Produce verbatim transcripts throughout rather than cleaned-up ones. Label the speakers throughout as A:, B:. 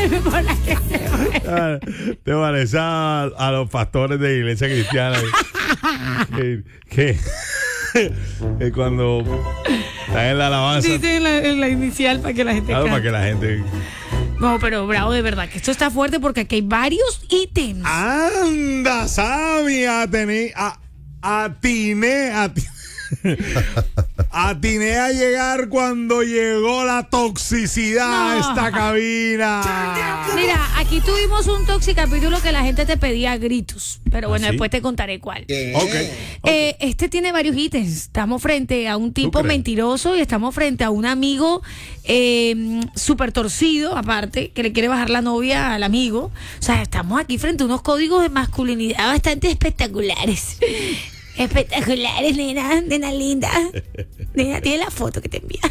A: Por la que se muere.
B: Te parece a, a los pastores de iglesia cristiana que, que, que cuando están en la alabanza.
A: Dice en la, en la inicial para que la gente
B: Claro,
A: cante.
B: para que la gente.
A: No, pero bravo, de verdad, que esto está fuerte porque aquí hay varios ítems.
B: Anda, Sammy, atiné, a, atiné, atiné, atiné a llegar cuando llegó la toxicidad
A: No.
B: a esta cabina.
A: Mira, aquí tuvimos un toxicapítulo que la gente te pedía a gritos, pero bueno,
B: ¿Ah, sí?
A: después te contaré cuál.
B: Ok.
A: Eh, este tiene varios ítems. Estamos frente a un tipo
B: crees?
A: mentiroso y estamos frente a un amigo eh, súper torcido, aparte, que le quiere bajar la novia al amigo. O sea, estamos aquí frente a unos códigos de masculinidad bastante espectaculares. Espectaculares, nena, nena linda. Nena, tiene la foto que te envían.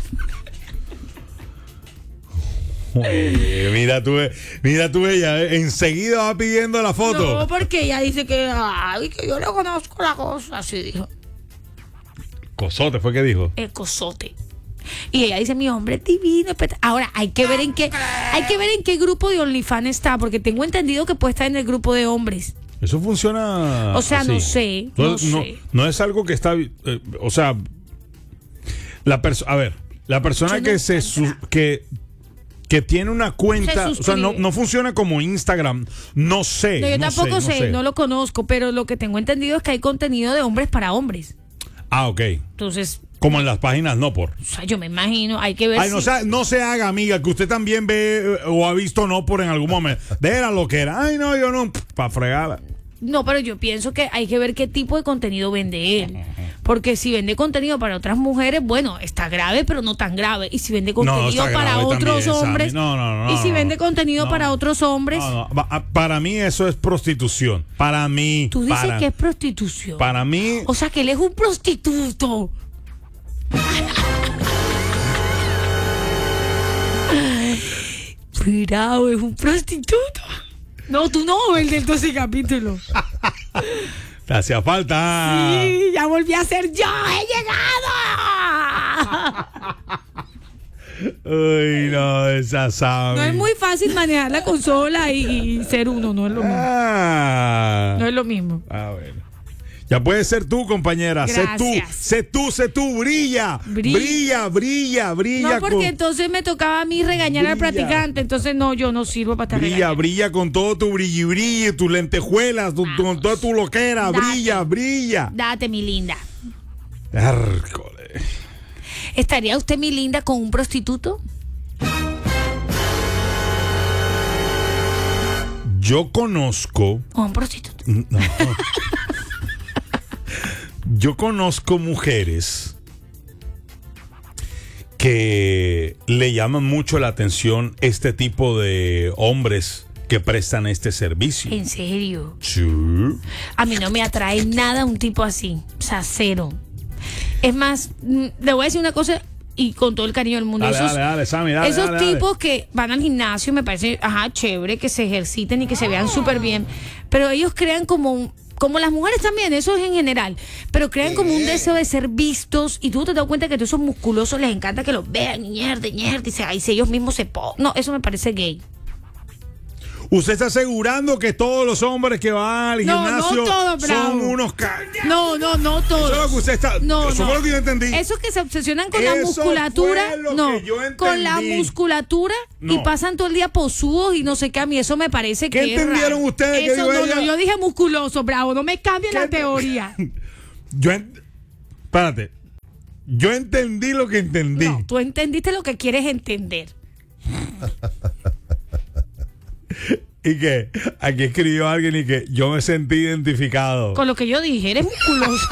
B: Oye, mira tú, mira tú ella, eh, enseguida va pidiendo la foto.
A: No, porque ella dice que, ay, que yo le conozco la cosa, así dijo.
B: Cosote fue que dijo.
A: El cosote. Y ella dice, mi hombre es divino. espect-". Ahora, hay que ver en qué, hay que ver en qué grupo de OnlyFans está, porque tengo entendido que puede estar en el grupo de hombres.
B: Eso funciona.
A: O sea,
B: así.
A: no sé,
B: No,
A: no
B: no,
A: sé.
B: no es algo que está. eh, o sea, la persona. A ver, la persona
A: Yo
B: que
A: no
B: se.
A: encuentro.
B: su- que que tiene una cuenta,
A: Se
B: o sea, no,
A: suscribe.
B: no funciona como Instagram, no sé.
A: No, yo
B: no
A: tampoco
B: sé,
A: sé,
B: no
A: no lo conozco, pero lo que tengo entendido es que hay contenido de hombres para hombres.
B: Ah, ok.
A: Entonces,
B: Como en las páginas, no por.
A: o sea, yo me imagino, hay que ver
B: Ay, no,
A: si-
B: se, no se haga, amiga, que usted también ve eh, o ha visto no por en algún momento. Déjala lo que era. Ay, no, yo no. Para fregarla.
A: No, pero yo pienso que hay que ver qué tipo de contenido vende él. Porque si vende contenido para otras mujeres, bueno, está grave, pero no tan grave. Y si vende contenido
B: está
A: para
B: grave
A: otros
B: también,
A: hombres.
B: Sammy. No, no, no,
A: y si
B: no,
A: vende
B: no.
A: contenido
B: No.
A: para otros hombres.
B: No, no, pa- a- para mí eso es prostitución. Para mí.
A: Tú dices
B: para,
A: que es prostitución.
B: Para mí.
A: O sea, que él es un prostituto. Cuidado, es un prostituto. No, tú no, el del doce capítulo.
B: Te hacía falta.
A: Sí, ya volví a ser yo. ¡He llegado!
B: Uy, no, esa Sammy.
A: No es muy fácil manejar la consola y, y ser uno, no es lo mismo.
B: Ah.
A: No es lo mismo.
B: Ah, bueno. Ya puedes ser tú, compañera. Sé tú,
A: Gracias.
B: sé tú, sé tú. Brilla.
A: Brilla.
B: Brilla, brilla, brilla.
A: No, porque
B: con,
A: entonces me tocaba a mí regañar al
B: Brilla.
A: practicante, entonces no, yo no sirvo para estar
B: brilla,
A: regañando.
B: brilla con todo tu brilli, brilli, tus lentejuelas, tu- tu- con toda tu loquera.
A: Date.
B: Brilla, brilla.
A: Date, mi linda.
B: Hércole.
A: ¿Estaría usted, mi linda, con un prostituto?
B: Yo conozco.
A: ¿O un prostituto?
B: No. Yo conozco mujeres que le llaman mucho la atención este tipo de hombres que prestan este servicio.
A: ¿En serio?
B: Sí.
A: A mí no me atrae nada un tipo así. O sea, cero. Es más, mm, le voy a decir una cosa y con todo el cariño del mundo.
B: Dale,
A: esos
B: dale, dale, Sammy, dale,
A: esos
B: dale, dale.
A: tipos que van al gimnasio, me parece, ajá, chévere, que se ejerciten y que se vean súper bien. Pero ellos crean como un... Como las mujeres también, eso es en general. Pero crean como un deseo de ser vistos. Y tú te das cuenta que a todos esos musculosos les encanta que los vean. Y ñerde, ñerde. Y se, y si ellos mismos se po... No, eso me parece gay.
B: Usted está asegurando que todos los hombres que van al
A: No, no
B: gimnasio
A: todos, bravo.
B: son unos ca...
A: No, no, no todos.
B: Eso es lo que usted está...
A: No,
B: eso
A: no.
B: fue lo que yo entendí.
A: Esos que se obsesionan con la
B: Eso
A: musculatura,
B: fue lo
A: no,
B: que yo
A: con la
B: entendí.
A: musculatura y
B: No.
A: pasan todo el día posudos y no sé qué, a mí eso me parece
B: ¿Qué
A: que es
B: entendieron
A: raro.
B: ustedes que
A: Eso
B: dijo
A: no,
B: ella?
A: no, yo dije musculoso, bravo, no me cambien la
B: ¿Qué?
A: teoría.
B: Yo... en- Espérate. Yo entendí lo que entendí.
A: No, tú entendiste lo que quieres entender.
B: Y que aquí escribió alguien y que yo me sentí identificado.
A: Con lo que yo dije, eres musculoso.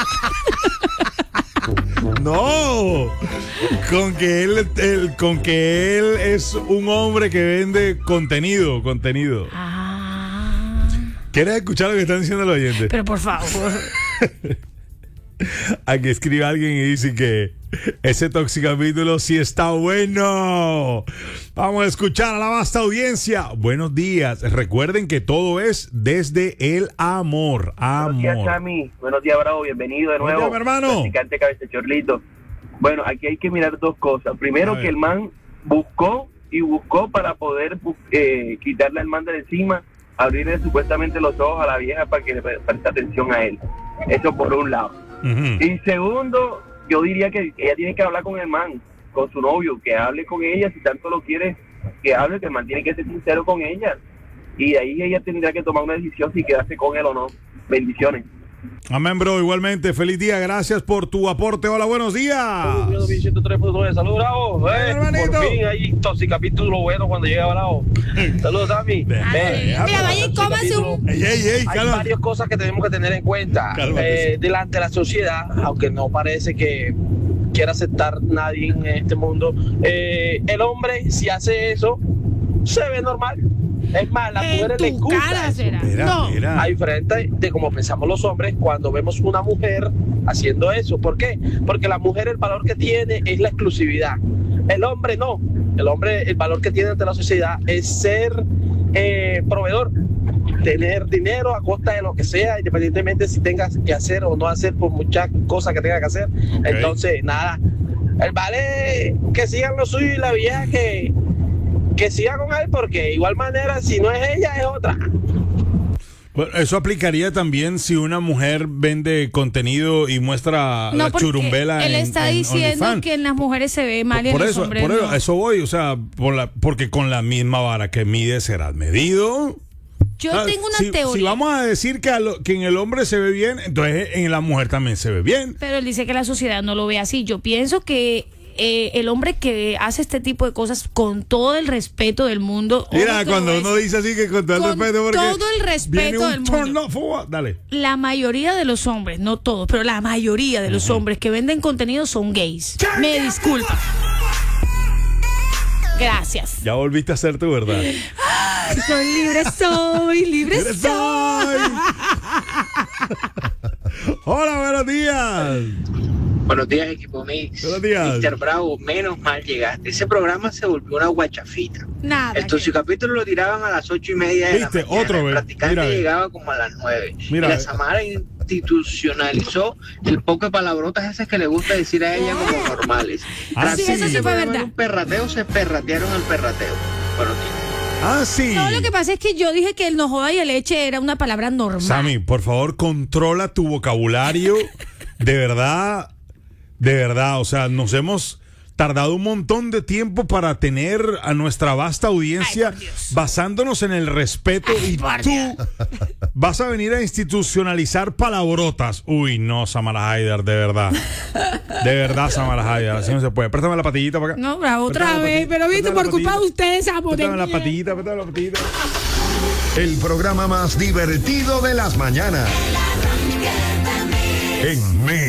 B: No, con que él, él- con que él es un hombre que vende contenido, contenido.
A: Ah,
B: ¿Quieres escuchar lo que están diciendo los oyentes?
A: pero por favor.
B: Aquí escribe alguien y dice que ese toxicapítulo sí está bueno. Vamos a escuchar a la vasta audiencia. Buenos días. Recuerden que todo es desde el amor.
C: Buenos días,
B: Amor.
C: Sammy. Buenos días, Bravo. Bienvenido de
B: Buenos
C: nuevo.
B: días, mi hermano.
C: Practicante cabeza chorlito. Bueno, aquí hay que mirar dos cosas.
B: A
C: Primero,
B: ver.
C: que el man buscó y buscó para poder eh, quitarle al man de encima, abrirle supuestamente los ojos a la vieja para que le preste atención a él. Eso por un lado.
B: Ujú.
C: Y segundo, yo diría que ella tiene que hablar con el man, con su novio, que hable con ella, si tanto lo quiere, que hable, que el man tiene que ser sincero con ella. Y de ahí ella tendrá que tomar una decisión si quedarse con él o no. Bendiciones.
B: Amén, bro. Igualmente, feliz día. Gracias por tu aporte. Hola, buenos días.
D: ciento tres punto nueve. Saludos, Bravo. Eh,
B: hermanito.
D: por fin hay capítulo bueno cuando llega Bravo. Saludos, Sammy.
B: Ay,
A: mira, vaya y cómase un-
B: Ey, ey, ey,
D: Hay
B: calma.
D: varias cosas que tenemos que tener en cuenta.
B: Cálmate.
D: Eh, delante de la sociedad, aunque no parece que quiera aceptar nadie en este mundo, eh, el hombre, si hace eso, se ve normal. Es más, las
A: En
D: mujeres les
A: tu
D: gusta
A: cara
D: eso.
A: será.
B: Mira,
A: No.
B: mira.
D: A diferencia de como pensamos los hombres cuando vemos una mujer haciendo eso. ¿Por qué? Porque la mujer, el valor que tiene es la exclusividad. El hombre no. El hombre, el valor que tiene ante la sociedad es ser eh, proveedor, tener dinero a costa de lo que sea, independientemente si tengas que hacer o no hacer por muchas cosas que tenga que hacer.
B: Ok.
D: Entonces, nada, el vale que sigan lo suyo y la vieja que que siga con él, porque de igual manera, si no es ella, es otra.
B: Bueno, eso aplicaría también si una mujer vende contenido y muestra
A: No,
B: la
A: porque
B: churumbela
A: él
B: en,
A: está
B: en
A: diciendo
B: OnlyFans.
A: que en las mujeres se ve mal y en
B: Por
A: los
B: eso,
A: hombres
B: por eso,
A: no.
B: a eso voy, o sea, por la, porque con la misma vara que mide serás medido.
A: Yo
B: Ah,
A: tengo una
B: si,
A: teoría.
B: si vamos a decir que, a lo- que en el hombre se ve bien, entonces en la mujer también se ve bien.
A: Pero él dice que la sociedad no lo ve así. Yo pienso que eh, el hombre que hace este tipo de cosas con todo el respeto del mundo.
B: Mira,
A: ojo que
B: cuando
A: lo
B: uno
A: es,
B: dice así que con todo el
A: con
B: respeto, porque
A: todo el respeto
B: viene un
A: del mundo.
B: turn off, oh, dale.
A: La mayoría de los hombres, no todos, pero la mayoría de los hombres que venden contenido son gays. Me disculpa. Gracias.
B: Ya volviste a ser tú, ¿verdad?
A: Soy libre, soy libre,
B: ¡Eres
A: soy.
B: soy! Hola, buenos días.
E: Buenos días, equipo Mix.
B: Buenos días.
E: mister Bravo, menos mal llegaste. Ese programa se volvió una guachafita.
A: Nada.
E: El capítulo lo tiraban a las ocho y media de
B: ¿Viste?
E: la mañana.
B: Otro,
E: el
B: ve.
E: practicante
B: Mira, ve.
E: llegaba como a las nueve.
B: Mira,
E: y la
B: ve.
E: Samara institucionalizó el poco de palabrotas esas que le gusta decir a ella como normales.
B: Ah,
E: Tras
B: sí,
E: que
B: eso sí
E: se
A: fue
E: fueron
A: verdad.
E: un perrateo, se perratearon al perrateo. Buenos días.
B: Ah, sí.
A: No, lo que pasa es que yo dije que el no joda y el leche era una palabra normal.
B: Sammy, por favor, controla tu vocabulario. De verdad, de verdad. O sea, nos hemos tardado un montón de tiempo para tener a nuestra vasta audiencia
A: Ay, por Dios.
B: basándonos en el respeto
A: Ay,
B: y
A: por
B: tú
A: Dios.
B: vas a venir a institucionalizar palabrotas. Uy, no, Samara Haider, de verdad. De verdad, Samara Haider, así no se puede. Préstame la patillita para acá.
A: No, bravo, otra
B: Préstame la
A: vez.
B: patilla,
A: Pero viste,
B: préstame
A: por
B: la
A: culpa de
B: patillita.
A: ustedes, amo de
B: Préstame la
A: mierda.
B: patillita, préstame la patillita.
F: El programa más divertido de las mañanas. En Mega.